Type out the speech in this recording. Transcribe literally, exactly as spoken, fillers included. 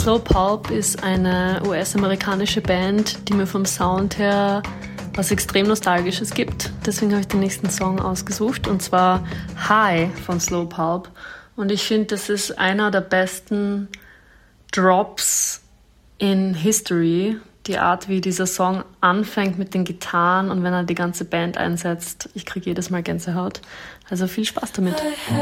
Slow Pulp ist eine U S-amerikanische Band, die mir vom Sound her was extrem Nostalgisches gibt. Deswegen habe ich den nächsten Song ausgesucht, und zwar High von Slow Pulp. Und ich finde, das ist einer der besten Drops in History. Die Art, wie dieser Song anfängt mit den Gitarren und wenn er die ganze Band einsetzt, ich kriege jedes Mal Gänsehaut. Also viel Spaß damit.